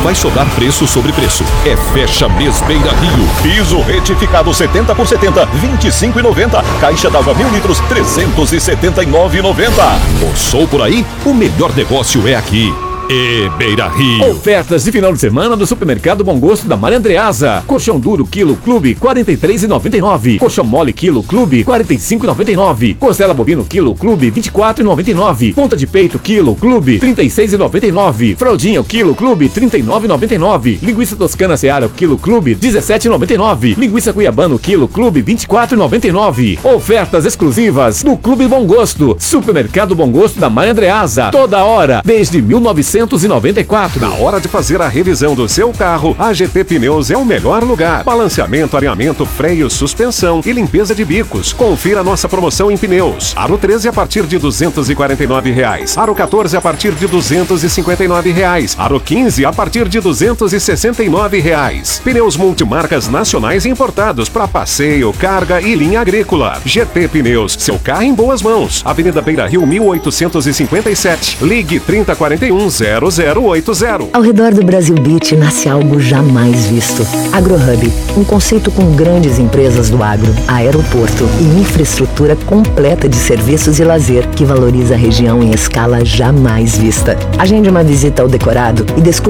vai sobrar preço sobre preço. É Fecha Mês Beira Rio. Piso retificado 70 por 70, 25,90. Caixa d'água 1000 litros, 379,90. Passou por aí? O melhor negócio é aqui. Beira Rio. Ofertas de final de semana do Supermercado Bom Gosto da Maria Andreasa. Colchão duro quilo clube R$ 43,99. Colchão mole quilo clube R$ 45,99. Costela bovino quilo clube R$ 24,99. Ponta de peito quilo clube R$ 36,99. Fraldinha quilo clube R$ 39,99. Linguiça toscana Seara quilo clube R$ 17,99. Linguiça cuiabano quilo clube R$ 24,99. Ofertas exclusivas do Clube Bom Gosto. Supermercado Bom Gosto da Maria Andreasa. Toda hora desde 1994. Na hora de fazer a revisão do seu carro, a GT Pneus é o melhor lugar. Balanceamento, alinhamento, freio, suspensão e limpeza de bicos. Confira nossa promoção em pneus. Aro 13 a partir de R$ 249,00. Aro 14 a partir de R$ 259,00. Aro 15 a partir de R$ 269,00. Pneus multimarcas nacionais importados para passeio, carga e linha agrícola. GT Pneus, seu carro em boas mãos. Avenida Beira Rio 1857. Ligue 3041 0080. Ao redor do Brasil Beach nasce algo jamais visto. AgroHub, um conceito com grandes empresas do agro, aeroporto e infraestrutura completa de serviços e lazer que valoriza a região em escala jamais vista. Agende uma visita ao decorado e descubra